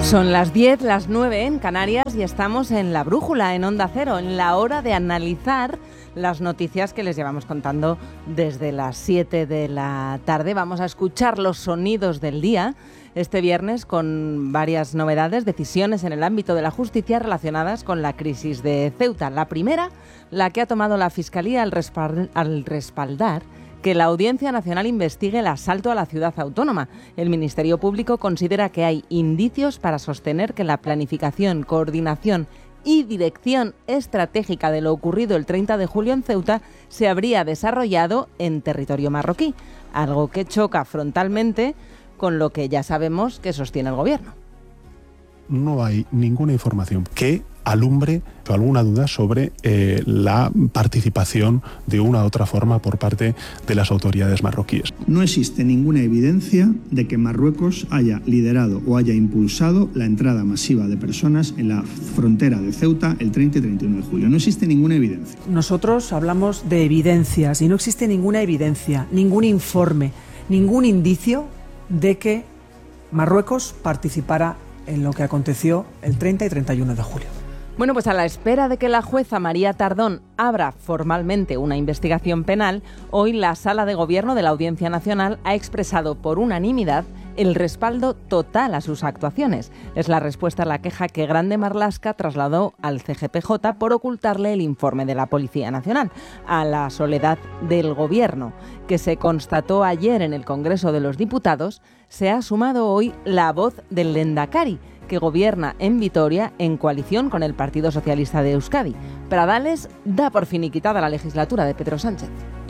Son las 10, las 9 en Canarias y estamos en La Brújula, en Onda Cero, en la hora de analizar las noticias que les llevamos contando desde las 7 de la tarde. Vamos a escuchar los sonidos del día este viernes con varias novedades, decisiones en el ámbito de la justicia relacionadas con la crisis de Ceuta. La primera, la que ha tomado la Fiscalía al respaldar que la Audiencia Nacional investigue el asalto a la ciudad autónoma. El Ministerio Público considera que hay indicios para sostener que la planificación, coordinación y dirección estratégica de lo ocurrido el 30 de julio en Ceuta se habría desarrollado en territorio marroquí, algo que choca frontalmente con lo que ya sabemos que sostiene el Gobierno. No hay ninguna información que alumbre alguna duda sobre la participación de una u otra forma por parte de las autoridades marroquíes. No existe ninguna evidencia de que Marruecos haya liderado o haya impulsado la entrada masiva de personas en la frontera de Ceuta el 30 y 31 de julio. No existe ninguna evidencia. Nosotros hablamos de evidencias y no existe ninguna evidencia, ningún informe, ningún indicio de que Marruecos participara en lo que aconteció el 30 y 31 de julio. Bueno, pues a la espera de que la jueza María Tardón abra formalmente una investigación penal, hoy la Sala de Gobierno de la Audiencia Nacional ha expresado por unanimidad el respaldo total a sus actuaciones. Es la respuesta a la queja que Grande Marlaska trasladó al CGPJ por ocultarle el informe de la Policía Nacional, a la soledad del Gobierno, que se constató ayer en el Congreso de los Diputados. Se ha sumado hoy la voz del Lehendakari, que gobierna en Vitoria en coalición con el Partido Socialista de Euskadi. Pradales da por finiquitada la legislatura de Pedro Sánchez.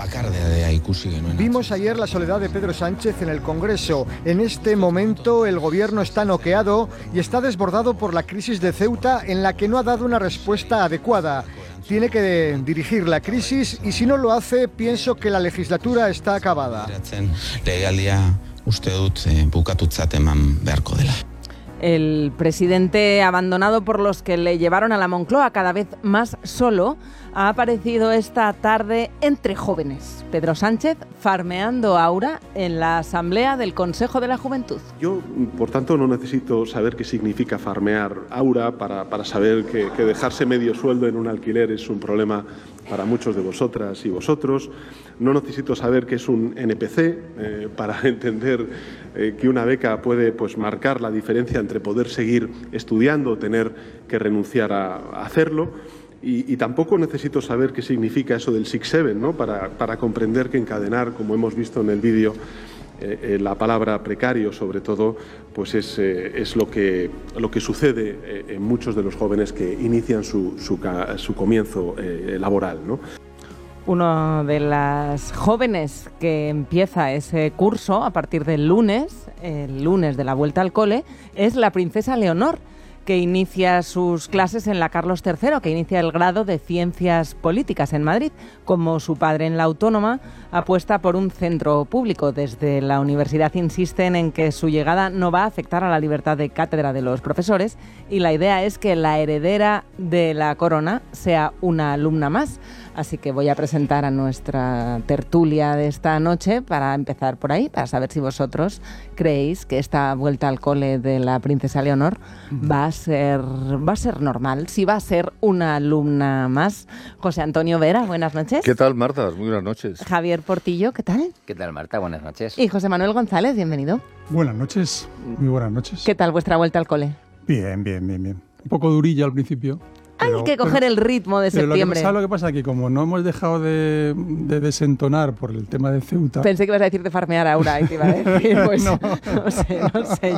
Vimos ayer la soledad de Pedro Sánchez en el Congreso. En este momento el gobierno está noqueado y está desbordado por la crisis de Ceuta, en la que no ha dado una respuesta adecuada. Tiene que dirigir la crisis y si no lo hace, pienso que la legislatura está acabada. El presidente, abandonado por los que le llevaron a la Moncloa cada vez más solo, ha aparecido esta tarde entre jóvenes. Pedro Sánchez farmeando aura en la asamblea del Consejo de la Juventud. Yo, por tanto, no necesito saber qué significa farmear aura para saber que dejarse medio sueldo en un alquiler es un problema para muchos de vosotras y vosotros. No necesito saber qué es un NPC para entender que una beca puede marcar la diferencia entre poder seguir estudiando o tener que renunciar a hacerlo. Y tampoco necesito saber qué significa eso del 6-7, ¿no? Para comprender que encadenar, como hemos visto en el vídeo, la palabra precario, sobre todo, pues es lo que sucede en muchos de los jóvenes que inician su comienzo laboral, ¿no? Uno de las jóvenes que empieza ese curso a partir del lunes, el lunes de la vuelta al cole, es la princesa Leonor, que inicia sus clases en la Carlos III, que inicia el grado de Ciencias Políticas en Madrid. Como su padre en la Autónoma, apuesta por un centro público. Desde la universidad insisten en que su llegada no va a afectar a la libertad de cátedra de los profesores y la idea es que la heredera de la corona sea una alumna más. Así que voy a presentar a nuestra tertulia de esta noche para empezar por ahí, para saber si vosotros creéis que esta vuelta al cole de la princesa Leonor va a ser normal, si va a ser una alumna más. José Antonio Vera, buenas noches. ¿Qué tal, Marta? Muy buenas noches. Javier Portillo, ¿qué tal? ¿Qué tal, Marta? Buenas noches. Y José Manuel González, bienvenido. Buenas noches, muy buenas noches. ¿Qué tal vuestra vuelta al cole? Bien. Un poco durilla al principio. Hay que coger el ritmo de septiembre. ¿Sabes lo que pasa? Que como no hemos dejado de desentonar por el tema de Ceuta... Pensé que ibas a decir de farmear aura y te iba a decir, pues no sé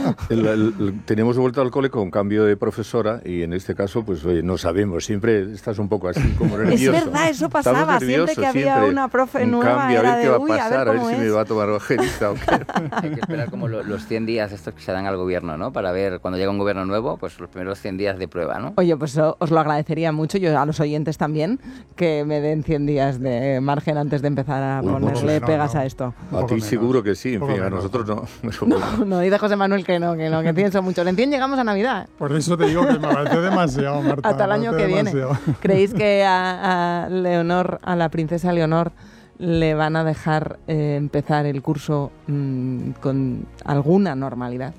yo. Tenemos vuelta al cole con cambio de profesora y en este caso, pues oye, no sabemos, siempre estás un poco así como nervioso. Es verdad, eso pasaba, siempre que había una profe nueva cambio, era de, a ver si es. me va a tomar bajerista o qué. Hay que esperar como los 100 días estos que se dan al gobierno, ¿no? Para ver cuando llega un gobierno nuevo, pues los primeros 100 días de prueba, ¿no? Oye, pues os lo agradecería mucho, yo a los oyentes también, que me den 100 días de margen antes de empezar a ponerle pegas a esto. A ti seguro que sí, en fin, a nosotros no. No, dice José Manuel que no, que pienso mucho. En 100 llegamos a Navidad. Por eso te digo que me parece demasiado, Marta. Hasta el año que viene. ¿Creéis que a Leonor, a la princesa Leonor, le van a dejar empezar el curso con alguna normalidad?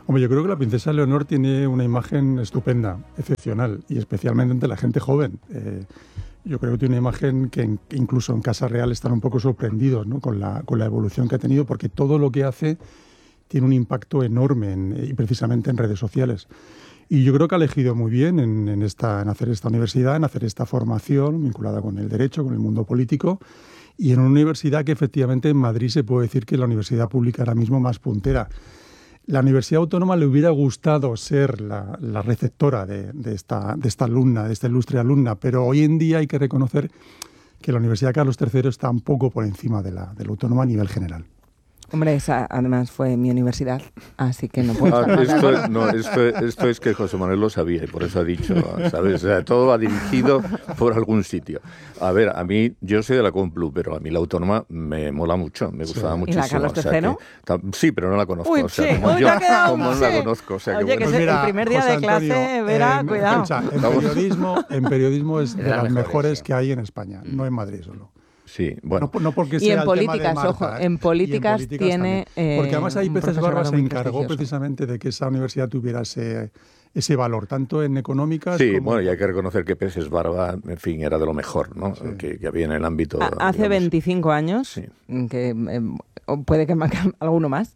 Hombre, yo creo que la princesa Leonor tiene una imagen estupenda, excepcional, y especialmente entre la gente joven. Yo creo que tiene una imagen que incluso en Casa Real están un poco sorprendidos, ¿no?, con la evolución que ha tenido, porque todo lo que hace tiene un impacto enorme y precisamente en redes sociales. Y yo creo que ha elegido muy bien en hacer esta universidad, en hacer esta formación vinculada con el derecho, con el mundo político, y en una universidad que efectivamente en Madrid se puede decir que es la universidad pública ahora mismo más puntera. La Universidad Autónoma le hubiera gustado ser la receptora de esta alumna, de esta ilustre alumna, pero hoy en día hay que reconocer que la Universidad Carlos III está un poco por encima de la Autónoma a nivel general. Hombre, esa además fue mi universidad, así que no puedo estar más esto es que José Manuel lo sabía y por eso ha dicho, ¿sabes? O sea, todo va dirigido por algún sitio. A ver, a mí, yo soy de la Complu, pero a mí la Autónoma me mola mucho, me gustaba muchísimo. ¿Y la Carlos III? Sí, pero no la conozco. Uy, o sea, sí, como no la conozco. O sea, oye, que bueno. el primer día de clase, Vera, cuidado. En periodismo es de las mejores que hay en España, no en Madrid solo. Sí, bueno. No porque sea y en el políticas, tema de Marta, ojo, en políticas tiene... Porque además ahí Peces Barba se encargó prestigioso. precisamente de que esa universidad tuviera ese valor, tanto en económicas Sí, como... bueno, y hay que reconocer que Peces Barba, en fin, era de lo mejor, ¿no? Sí. Que había en el ámbito... Hace digamos, 25 años, sí. que puede que alguno más,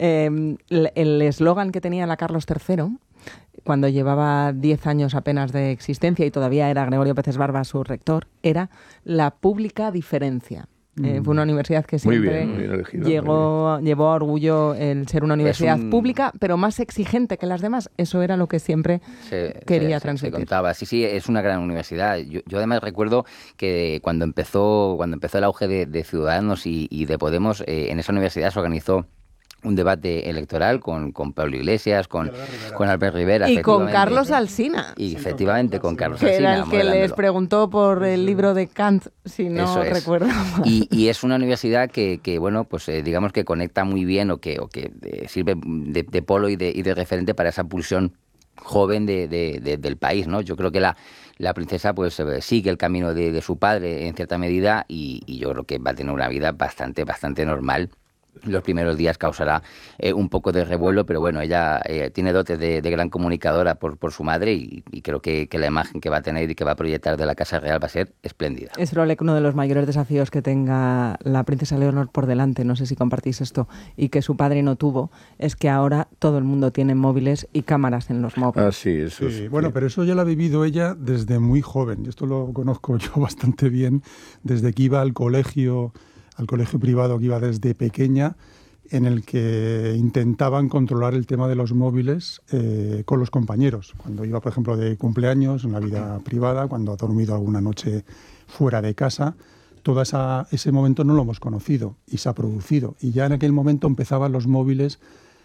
el eslogan que tenía la Carlos III, cuando llevaba 10 años apenas de existencia y todavía era Gregorio Peces Barba su rector, era la pública diferencia. Fue una universidad que siempre muy bien elegido, llevó a orgullo el ser una universidad pública, pero más exigente que las demás. Eso era lo que siempre quería transmitir. Se contaba. Sí, es una gran universidad. Yo además recuerdo que cuando empezó el auge de Ciudadanos y de Podemos, en esa universidad se organizó un debate electoral con Pablo Iglesias, con Albert Rivera. Y con Carlos Alsina. Y efectivamente con Carlos que Alsina. Era el que les preguntó por el libro de Kant, si no recuerdo mal. Y es una universidad que bueno, pues digamos que conecta muy bien o que sirve de polo y de referente para esa pulsión joven del país, ¿no? Yo creo que la princesa pues sigue el camino de su padre en cierta medida y yo creo que va a tener una vida bastante normal. Los primeros días causará un poco de revuelo, pero bueno, ella tiene dotes de gran comunicadora por su madre y creo que la imagen que va a tener y que va a proyectar de la Casa Real va a ser espléndida. Es probable que uno de los mayores desafíos que tenga la princesa Leonor por delante, no sé si compartís esto, y que su padre no tuvo, es que ahora todo el mundo tiene móviles y cámaras en los móviles. Ah, sí, eso sí. Bueno, pero eso ya lo ha vivido ella desde muy joven, y esto lo conozco yo bastante bien, desde que iba al colegio privado que iba desde pequeña, en el que intentaban controlar el tema de los móviles con los compañeros. Cuando iba, por ejemplo, de cumpleaños, en la vida privada, cuando ha dormido alguna noche fuera de casa, todo ese momento no lo hemos conocido y se ha producido. Y ya en aquel momento empezaban los móviles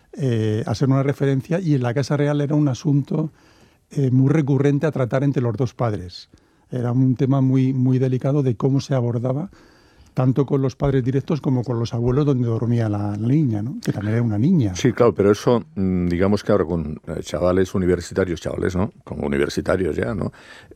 a ser una referencia y en la Casa Real era un asunto muy recurrente a tratar entre los dos padres. Era un tema muy, muy delicado de cómo se abordaba tanto con los padres directos como con los abuelos donde dormía la niña, ¿no? Que también era una niña. Sí, claro, pero eso, digamos que ahora con chavales universitarios, ¿no? Como universitarios ya, ¿no?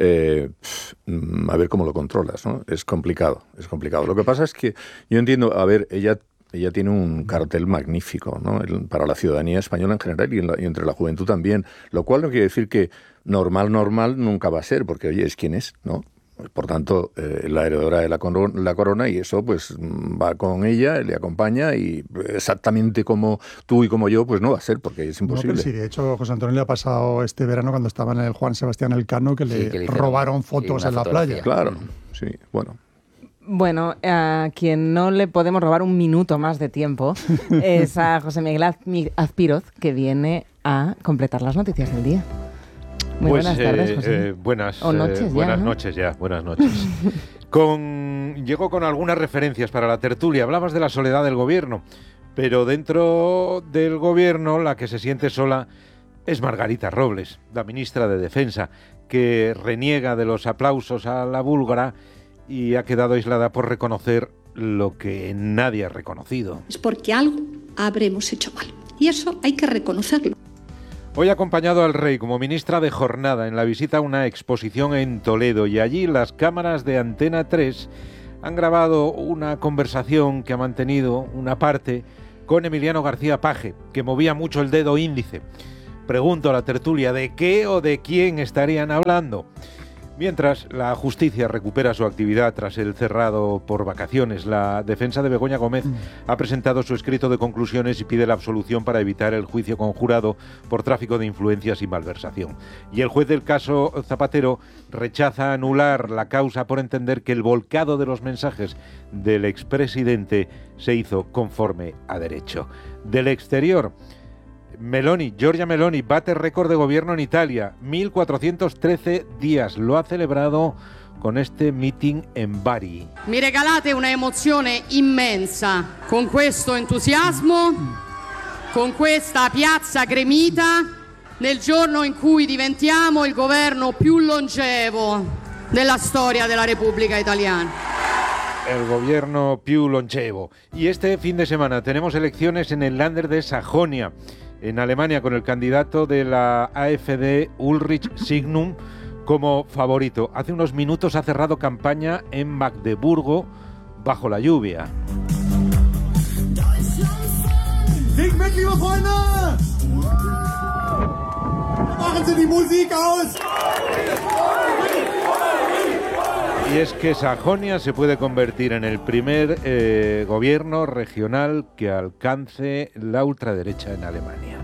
A ver cómo lo controlas, ¿no? Es complicado. Lo que pasa es que yo entiendo, a ver, ella tiene un cartel magnífico, ¿no? Para la ciudadanía española en general y entre la juventud también, lo cual no quiere decir que normal nunca va a ser, porque oye, es quien es, ¿no? Por tanto, la heredera de la corona y eso pues va con ella, le acompaña y exactamente como tú y como yo pues no va a ser porque es imposible. No, pero sí, de hecho José Antonio le ha pasado este verano cuando estaba en el Juan Sebastián Elcano que le robaron fotos en la playa. Claro, sí, bueno. Bueno, a quien no le podemos robar un minuto más de tiempo es a José Miguel Azpiroz, que viene a completar las noticias del día. Muy buenas tardes, José. Buenas noches ya. Llego con algunas referencias para la tertulia. Hablabas de la soledad del gobierno, pero dentro del gobierno la que se siente sola es Margarita Robles, la ministra de Defensa, que reniega de los aplausos a la búlgara y ha quedado aislada por reconocer lo que nadie ha reconocido. Es porque algo habremos hecho mal y eso hay que reconocerlo. Hoy ha acompañado al rey como ministra de jornada en la visita a una exposición en Toledo y allí las cámaras de Antena 3 han grabado una conversación que ha mantenido una parte con Emiliano García Paje, que movía mucho el dedo índice. Pregunto a la tertulia, ¿de qué o de quién estarían hablando? Mientras, la justicia recupera su actividad tras el cerrado por vacaciones. La defensa de Begoña Gómez ha presentado su escrito de conclusiones y pide la absolución para evitar el juicio conjurado por tráfico de influencias y malversación. Y el juez del caso Zapatero rechaza anular la causa por entender que el volcado de los mensajes del expresidente se hizo conforme a derecho. Del exterior, Giorgia Meloni bate récord de gobierno en Italia, 1413 días. Lo ha celebrado con este meeting en Bari. Mi regalate una emozione immensa con questo entusiasmo, con questa piazza gremita, nel giorno in cui diventiamo il governo più longevo della storia della Repubblica Italiana. El gobierno più longevo. Y este fin de semana tenemos elecciones en el Länder de Sajonia, en Alemania, con el candidato de la AfD, Ulrich Signum, como favorito. Hace unos minutos ha cerrado campaña en Magdeburgo bajo la lluvia. Singt mit, liebe Freunde! Machen Sie die Musik aus! Y es que Sajonia se puede convertir en el primer gobierno regional que alcance la ultraderecha en Alemania.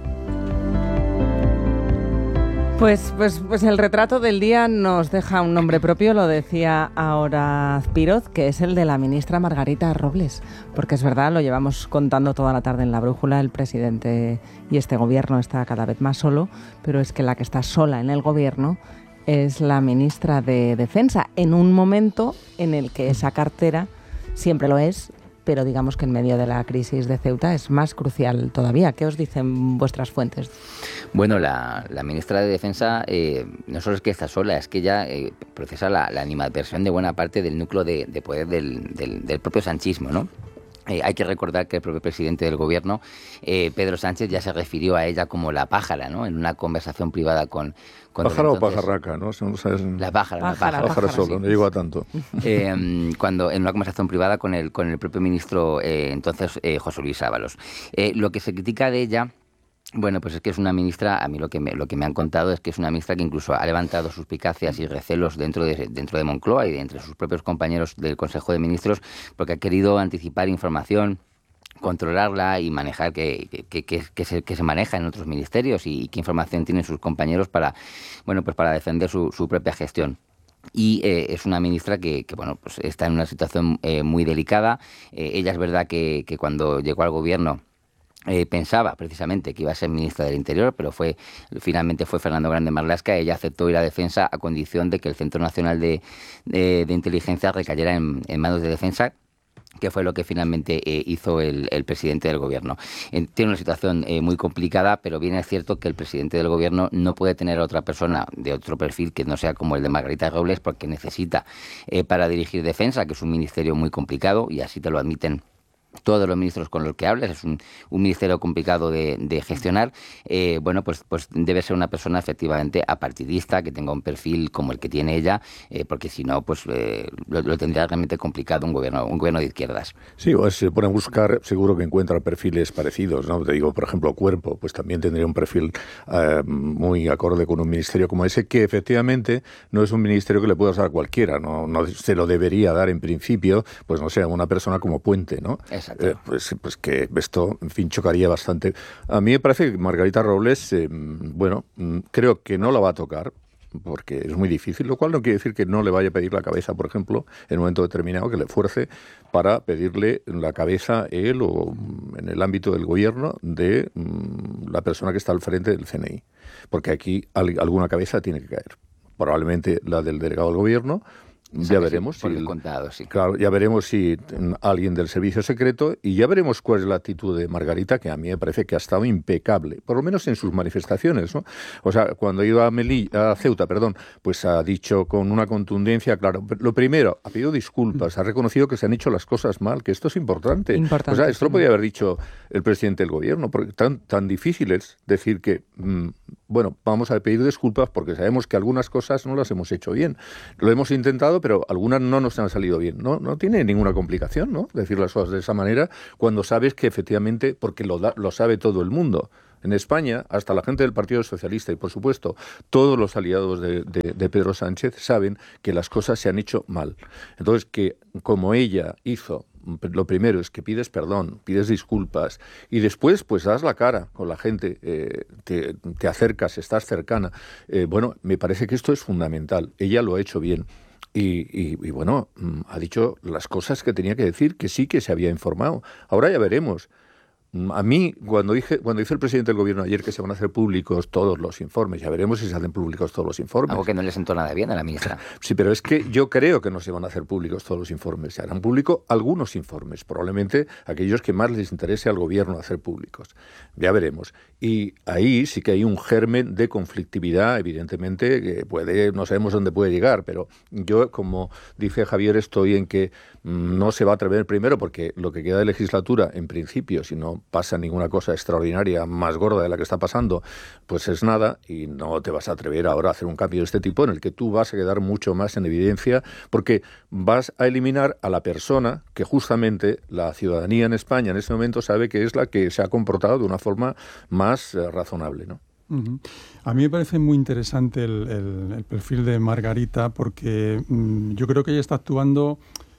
Pues el retrato del día nos deja un nombre propio, lo decía ahora Azpiroz, que es el de la ministra Margarita Robles, porque es verdad, lo llevamos contando toda la tarde en La Brújula, el presidente y este gobierno está cada vez más solo, pero es que la que está sola en el gobierno es la ministra de Defensa, en un momento en el que esa cartera siempre lo es, pero digamos que en medio de la crisis de Ceuta es más crucial todavía. ¿Qué os dicen vuestras fuentes? Bueno, la ministra de Defensa no solo es que está sola, es que ella procesa la animadversión de buena parte del núcleo de poder del propio sanchismo, ¿no? Hay que recordar que el propio presidente del gobierno, Pedro Sánchez, ya se refirió a ella como la pájara, ¿no? En una conversación privada con ¿Pájara o pajarraca? ¿No? La pájara. Pájara solo, no llegó a tanto. Cuando en una conversación privada con el propio ministro entonces José Luis Ábalos. Lo que se critica de ella, bueno, pues es que es una ministra, a mí lo que me han contado es que es una ministra que incluso ha levantado suspicacias y recelos dentro de Moncloa y entre sus propios compañeros del Consejo de Ministros, porque ha querido anticipar información, controlarla y manejar que se maneja en otros ministerios y qué información tienen sus compañeros para defender su propia gestión. Y es una ministra que pues está en una situación muy delicada. Ella es verdad que cuando llegó al gobierno pensaba precisamente que iba a ser ministra del Interior, pero finalmente fue Fernando Grande Marlaska. Ella aceptó ir a Defensa a condición de que el Centro Nacional de Inteligencia recayera en manos de Defensa, que fue lo que finalmente hizo el presidente del gobierno. Tiene una situación muy complicada, pero bien es cierto que el presidente del gobierno no puede tener a otra persona de otro perfil que no sea como el de Margarita Robles, porque necesita para dirigir Defensa, que es un ministerio muy complicado, y así te lo admiten todos los ministros con los que hablas. Es un ministerio complicado de gestionar. Pues debe ser una persona efectivamente apartidista, que tenga un perfil como el que tiene ella, porque si no, pues lo tendría realmente complicado un gobierno de izquierdas. Sí, o se pone a buscar, seguro que encuentra perfiles parecidos, ¿no? Te digo, por ejemplo, Cuerpo, pues también tendría un perfil muy acorde con un ministerio como ese, que efectivamente no es un ministerio que le pueda dar a cualquiera, no se lo debería dar en principio, pues no sé, a una persona como Puente, ¿no? Pues que esto, en fin, chocaría bastante. A mí me parece que Margarita Robles, creo que no la va a tocar, porque es muy difícil, lo cual no quiere decir que no le vaya a pedir la cabeza, por ejemplo, en un momento determinado, que le fuerce para pedirle la cabeza él o en el ámbito del gobierno de la persona que está al frente del CNI. Porque aquí alguna cabeza tiene que caer. Probablemente la del delegado del gobierno. Ya veremos Claro, ya veremos si alguien del servicio secreto, y ya veremos cuál es la actitud de Margarita, que a mí me parece que ha estado impecable, por lo menos en sus manifestaciones, ¿no? O sea, cuando ha ido a Ceuta, pues ha dicho con una contundencia, claro, lo primero, ha pedido disculpas, ha reconocido que se han hecho las cosas mal, que esto es importante. O sea, esto lo podía haber dicho el presidente del gobierno, porque tan difícil es decir que bueno, vamos a pedir disculpas porque sabemos que algunas cosas no las hemos hecho bien. Lo hemos intentado, pero algunas no nos han salido bien. No tiene ninguna complicación, ¿no?, decir las cosas de esa manera cuando sabes que efectivamente, porque lo sabe todo el mundo. En España, hasta la gente del Partido Socialista y, por supuesto, todos los aliados de Pedro Sánchez saben que las cosas se han hecho mal. Entonces, que como ella hizo, lo primero es que pides perdón, pides disculpas y después pues das la cara con la gente, te acercas, estás cercana. Bueno, me parece que esto es fundamental. Ella lo ha hecho bien. Y bueno, ha dicho las cosas que tenía que decir, que sí que se había informado. Ahora ya veremos. A mí, cuando dice el presidente del gobierno ayer que se van a hacer públicos todos los informes, ya veremos si se hacen públicos todos los informes. Algo que no le sentó nada bien a la ministra. Sí, pero es que yo creo que no se van a hacer públicos todos los informes. Se harán públicos algunos informes, probablemente aquellos que más les interese al gobierno hacer públicos. Ya veremos. Y ahí sí que hay un germen de conflictividad, evidentemente, que no sabemos dónde puede llegar, pero yo, como dice Javier, estoy en que no se va a atrever primero, porque lo que queda de legislatura, en principio, si no pasa ninguna cosa extraordinaria más gorda de la que está pasando, pues es nada, y no te vas a atrever ahora a hacer un cambio de este tipo en el que tú vas a quedar mucho más en evidencia, porque vas a eliminar a la persona que justamente la ciudadanía en España en este momento sabe que es la que se ha comportado de una forma más razonable, ¿no? A mí me parece muy interesante el perfil de Margarita, porque yo creo que ella está actuando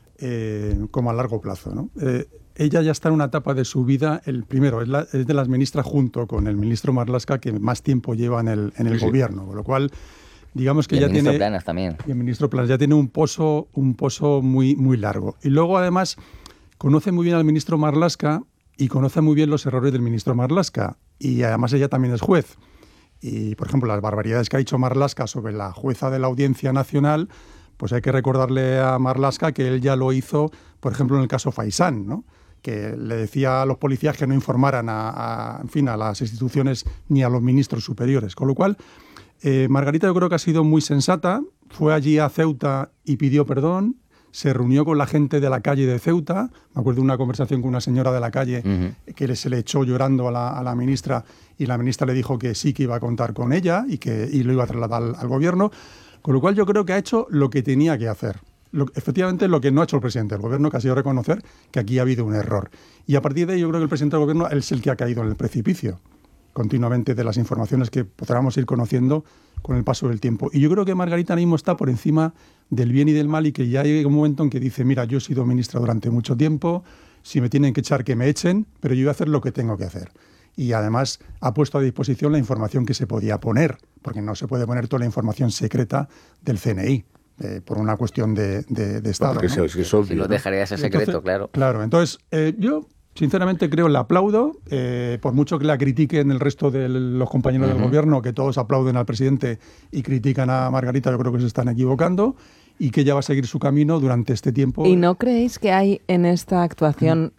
como a largo plazo, ¿no? Ella ya está en una etapa de su vida, es de las ministras, junto con el ministro Marlaska, que más tiempo lleva en el gobierno, con lo cual digamos que y ya el tiene... ministro Planas también. Y el ministro Planas ya tiene un pozo muy, muy largo. Y luego, además, conoce muy bien al ministro Marlaska y conoce muy bien los errores del ministro Marlaska. Y además ella también es juez. Y, por ejemplo, las barbaridades que ha dicho Marlaska sobre la jueza de la Audiencia Nacional, pues hay que recordarle a Marlaska que él ya lo hizo, por ejemplo, en el caso Faisán, ¿no?, que le decía a los policías que no informaran a las instituciones ni a los ministros superiores. Con lo cual, Margarita yo creo que ha sido muy sensata, fue allí a Ceuta y pidió perdón, se reunió con la gente de la calle de Ceuta, me acuerdo de una conversación con una señora de la calle que se le echó llorando a la ministra, y la ministra le dijo que sí, que iba a contar con ella y lo iba a trasladar al gobierno, con lo cual yo creo que ha hecho lo que tenía que hacer. Efectivamente, lo que no ha hecho el presidente del gobierno, que ha sido reconocer que aquí ha habido un error. Y a partir de ahí yo creo que el presidente del gobierno es el que ha caído en el precipicio, continuamente, de las informaciones que podríamos ir conociendo con el paso del tiempo. Y yo creo que Margarita mismo está por encima del bien y del mal, y que ya llega un momento en que dice, mira, yo he sido ministra durante mucho tiempo, si me tienen que echar, que me echen, pero yo voy a hacer lo que tengo que hacer. Y además ha puesto a disposición la información que se podía poner, porque no se puede poner toda la información secreta del CNI. Por una cuestión de Estado. Porque ¿no? es obvio, si lo dejaría ese secreto, claro. Claro, entonces yo sinceramente creo, le aplaudo, por mucho que la critiquen el resto de los compañeros del gobierno, que todos aplauden al presidente y critican a Margarita, yo creo que se están equivocando, y que ella va a seguir su camino durante este tiempo. ¿Y no creéis que hay en esta actuación,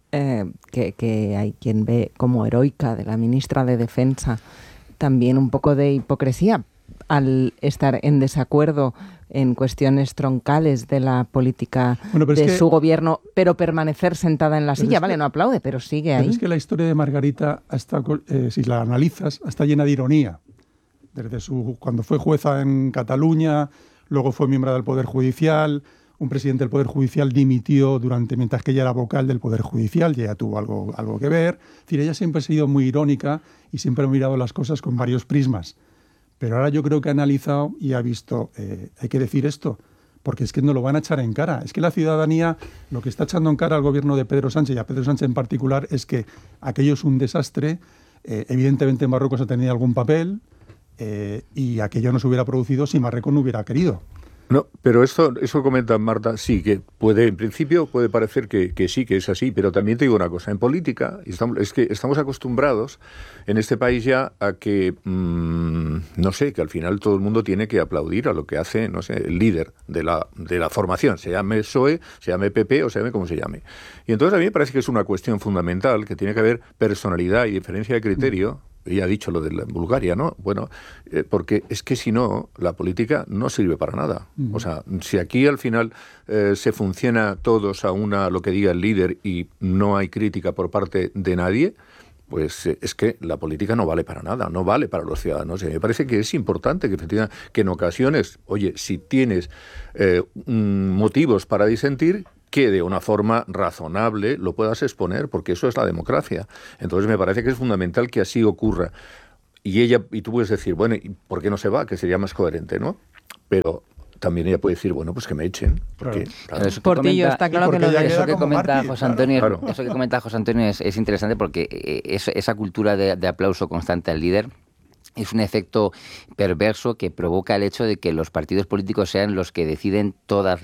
que hay quien ve como heroica, de la ministra de Defensa, también un poco de hipocresía al estar en desacuerdo en cuestiones troncales de la política de su gobierno, pero permanecer sentada en la silla? Vale, no aplaude, pero sigue ahí. Pero es que la historia de Margarita, si la analizas, está llena de ironía. Desde cuando fue jueza en Cataluña, luego fue miembro del Poder Judicial, un presidente del Poder Judicial dimitió mientras que ella era vocal del Poder Judicial, y ella tuvo algo que ver. Es decir, ella siempre ha sido muy irónica y siempre ha mirado las cosas con varios prismas. Pero ahora yo creo que ha analizado y ha visto, hay que decir esto, porque es que no lo van a echar en cara. Es que la ciudadanía lo que está echando en cara al gobierno de Pedro Sánchez, y a Pedro Sánchez en particular, es que aquello es un desastre. Evidentemente Marruecos ha tenido algún papel, y aquello no se hubiera producido si Marruecos no hubiera querido. No, pero eso comenta Marta, sí, que en principio puede parecer que sí, que es así, pero también te digo una cosa, en política es que estamos acostumbrados en este país ya a que, no sé, que al final todo el mundo tiene que aplaudir a lo que hace, no sé, el líder de la formación, se llame PSOE, se llame PP o se llame como se llame. Y entonces a mí me parece que es una cuestión fundamental, que tiene que haber personalidad y diferencia de criterio. Ella ha dicho lo de Bulgaria, ¿no? Bueno, porque es que si no, la política no sirve para nada. O sea, si aquí al final se funciona todos a lo que diga el líder y no hay crítica por parte de nadie, pues es que la política no vale para nada, no vale para los ciudadanos. Y me parece que es importante que en ocasiones, oye, si tienes motivos para disentir, que de una forma razonable lo puedas exponer, porque eso es la democracia. Entonces me parece que es fundamental que así ocurra. Y tú puedes decir, bueno, ¿y por qué no se va? Que sería más coherente, ¿no? Pero también ella puede decir, bueno, pues que me echen. Porque, claro. Portillo, está claro que eso que comenta José Antonio, claro. Eso que comenta José Antonio es interesante, porque esa cultura de aplauso constante al líder es un efecto perverso que provoca el hecho de que los partidos políticos sean los que deciden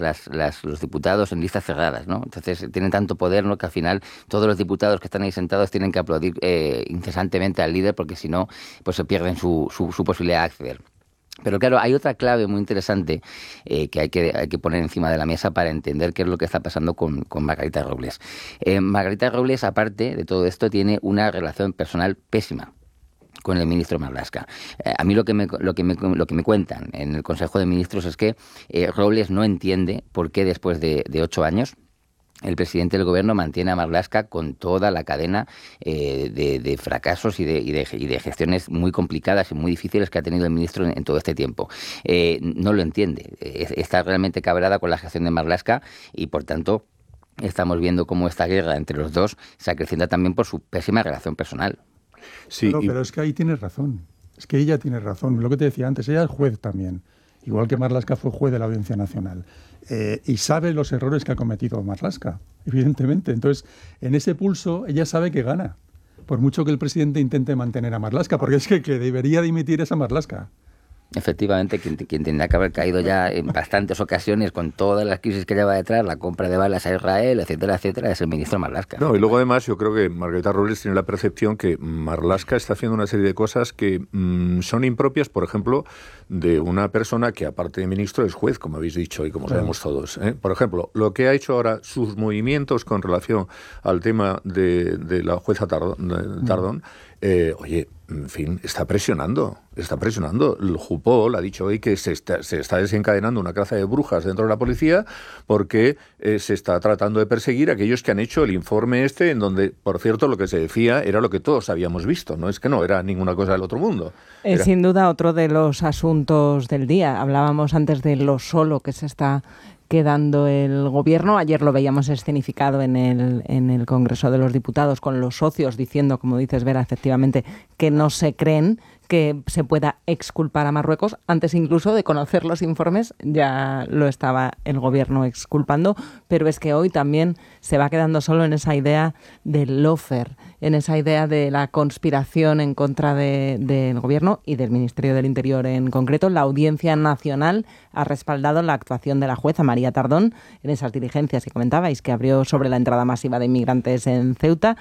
los diputados en listas cerradas, ¿no? Entonces tienen tanto poder, ¿no?, que al final todos los diputados que están ahí sentados tienen que aplaudir incesantemente al líder, porque si no, pues se pierden su posibilidad de acceder. Pero claro, hay otra clave muy interesante que hay que poner encima de la mesa para entender qué es lo que está pasando con Margarita Robles. Margarita Robles, aparte de todo esto, tiene una relación personal pésima con el ministro Marlaska. A mí lo que me cuentan en el Consejo de Ministros es que Robles no entiende por qué después de 8 años el presidente del gobierno mantiene a Marlaska con toda la cadena de fracasos y de gestiones muy complicadas y muy difíciles que ha tenido el ministro en todo este tiempo. No lo entiende. Está realmente cabreada con la gestión de Marlaska y, por tanto, estamos viendo cómo esta guerra entre los dos se acrecienta también por su pésima relación personal. Sí, pero es que ahí tienes razón. Es que ella tiene razón. Lo que te decía antes, ella es juez también. Igual que Marlaska fue juez de la Audiencia Nacional. Y sabe los errores que ha cometido Marlaska, evidentemente. Entonces, en ese pulso, ella sabe que gana. Por mucho que el presidente intente mantener a Marlaska, porque es que debería dimitir es a Marlaska. Efectivamente, quien tendría que haber caído ya en bastantes ocasiones con todas las crisis que lleva detrás, la compra de balas a Israel, etcétera, etcétera, es el ministro Marlaska. No, y luego además yo creo que Margarita Robles tiene la percepción que Marlaska está haciendo una serie de cosas que son impropias, por ejemplo, de una persona que aparte de ministro es juez, como habéis dicho y como sabemos todos, ¿eh? Por ejemplo, lo que ha hecho ahora, sus movimientos con relación al tema de la jueza Tardón, oye, en fin, está presionando. El Jupol ha dicho hoy que se está desencadenando una caza de brujas dentro de la policía porque se está tratando de perseguir a aquellos que han hecho el informe en donde, por cierto, lo que se decía era lo que todos habíamos visto. No es que no era ninguna cosa del otro mundo. Es sin duda otro de los asuntos del día. Hablábamos antes de lo solo que se está quedando el gobierno. Ayer lo veíamos escenificado en el Congreso de los Diputados con los socios diciendo, como dices, Vera, efectivamente, que no se creen que se pueda exculpar a Marruecos. Antes incluso de conocer los informes ya lo estaba el gobierno exculpando, pero es que hoy también se va quedando solo en esa idea del lawfare, en esa idea de la conspiración en contra del gobierno y del Ministerio del Interior en concreto. La Audiencia Nacional ha respaldado la actuación de la jueza María Tardón en esas diligencias que comentabais, que abrió sobre la entrada masiva de inmigrantes en Ceuta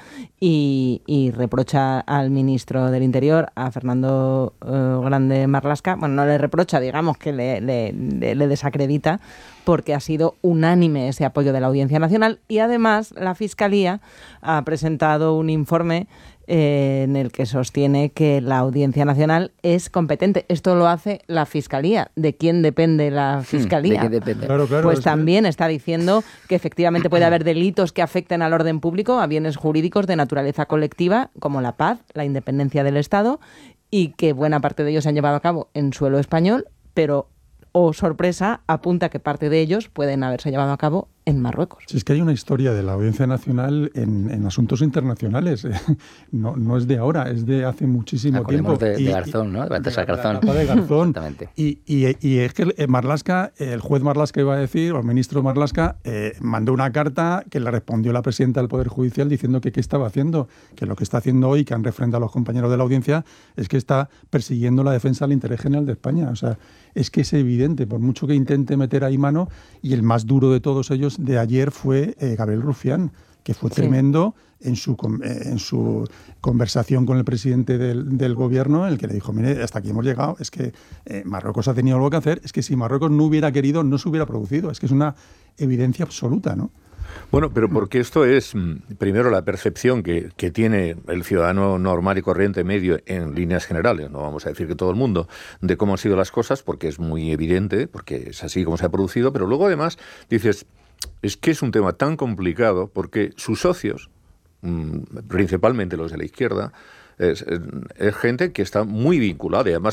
y reprocha al ministro del Interior, a Fernando Grande Marlaska, bueno, no le reprocha, digamos que le desacredita, porque ha sido unánime ese apoyo de la Audiencia Nacional y además la Fiscalía ha presentado un informe en el que sostiene que la Audiencia Nacional es competente. Esto lo hace la Fiscalía. ¿De quién depende la Fiscalía? ¿De qué depende? Claro, Pues también está diciendo que efectivamente puede haber delitos que afecten al orden público, a bienes jurídicos de naturaleza colectiva, como la paz, la independencia del Estado, y que buena parte de ellos se han llevado a cabo en suelo español, pero, oh sorpresa, apunta que parte de ellos pueden haberse llevado a cabo en Marruecos. Si es que hay una historia de la Audiencia Nacional en asuntos internacionales. No es de ahora, es de hace muchísimo tiempo. De Garzón, ¿no? De Baltasar Garzón. De Garzón. Exactamente. Y es que Marlaska, el juez Marlaska iba a decir, o el ministro Marlaska, mandó una carta que le respondió la presidenta del Poder Judicial diciendo que qué estaba haciendo, que lo que está haciendo hoy, que han refrendado los compañeros de la audiencia, es que está persiguiendo la defensa del interés general de España. O sea, es que es evidente, por mucho que intente meter ahí mano, y el más duro de todos ellos de ayer fue Gabriel Rufián, que fue tremendo en su conversación con el presidente del gobierno, el que le dijo, mire, hasta aquí hemos llegado, es que Marruecos ha tenido algo que hacer, es que si Marruecos no hubiera querido, no se hubiera producido, es que es una evidencia absoluta, ¿no? Bueno, pero porque esto es, primero, la percepción que tiene el ciudadano normal y corriente medio en líneas generales, no vamos a decir que todo el mundo, de cómo han sido las cosas, porque es muy evidente, porque es así como se ha producido, pero luego además dices, es que es un tema tan complicado porque sus socios principalmente los de la izquierda, es gente que está muy vinculada y además